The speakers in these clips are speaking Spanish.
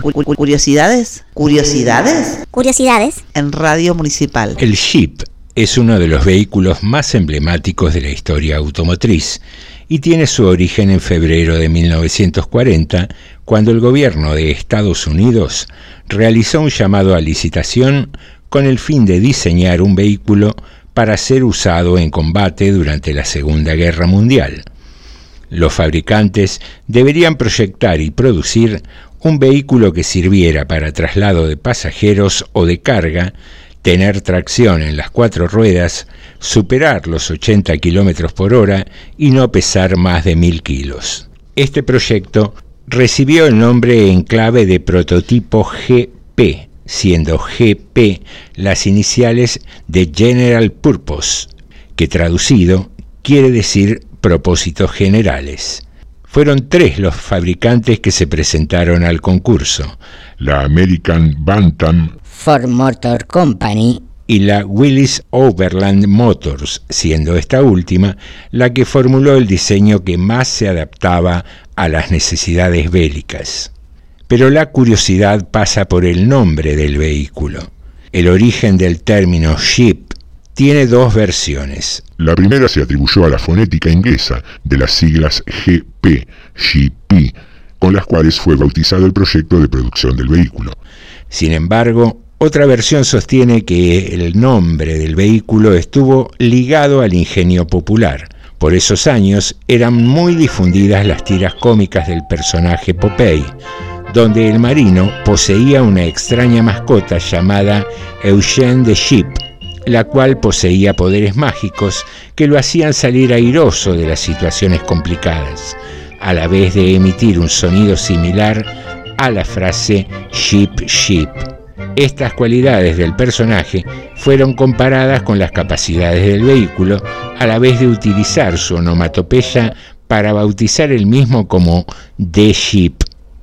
Curiosidades. ¿Curiosidades? Curiosidades. En Radio Municipal. El Jeep es uno de los vehículos más emblemáticos de la historia automotriz y tiene su origen en febrero de 1940, cuando el gobierno de Estados Unidos realizó un llamado a licitación con el fin de diseñar un vehículo para ser usado en combate durante la Segunda Guerra Mundial. Los fabricantes deberían proyectar y producir un vehículo que sirviera para traslado de pasajeros o de carga, tener tracción en las 4 ruedas, superar los 80 km por hora y no pesar más de 1000 kilos. Este proyecto recibió el nombre en clave de prototipo GP, siendo GP las iniciales de General Purpose, que traducido quiere decir propósitos generales. Fueron 3 los fabricantes que se presentaron al concurso: la American Bantam, Ford Motor Company y la Willys Overland Motors, siendo esta última la que formuló el diseño que más se adaptaba a las necesidades bélicas. Pero la curiosidad pasa por el nombre del vehículo. El origen del término Jeep tiene 2 versiones. La primera se atribuyó a la fonética inglesa de las siglas GP, GP, con las cuales fue bautizado el proyecto de producción del vehículo. Sin embargo, otra versión sostiene que el nombre del vehículo estuvo ligado al ingenio popular. Por esos años eran muy difundidas las tiras cómicas del personaje Popeye, donde el marino poseía una extraña mascota llamada Eugene the Sheep, la cual poseía poderes mágicos que lo hacían salir airoso de las situaciones complicadas, a la vez de emitir un sonido similar a la frase Sheep, Sheep. Estas cualidades del personaje fueron comparadas con las capacidades del vehículo, a la vez de utilizar su onomatopeya para bautizar el mismo como The Sheep.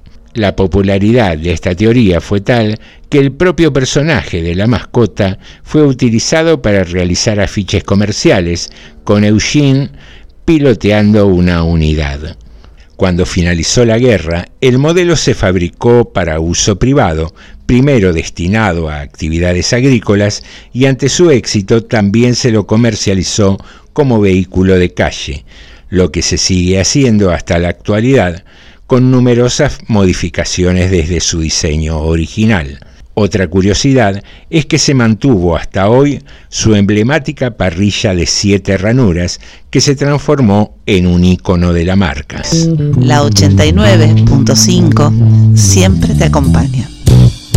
La popularidad de esta teoría fue tal que el propio personaje de la mascota fue utilizado para realizar afiches comerciales, con Eugene piloteando una unidad. Cuando finalizó la guerra, el modelo se fabricó para uso privado, primero destinado a actividades agrícolas, y ante su éxito también se lo comercializó como vehículo de calle, lo que se sigue haciendo hasta la actualidad, con numerosas modificaciones desde su diseño original. Otra curiosidad es que se mantuvo hasta hoy su emblemática parrilla de 7 ranuras, que se transformó en un ícono de la marca. La 89.5 siempre te acompaña.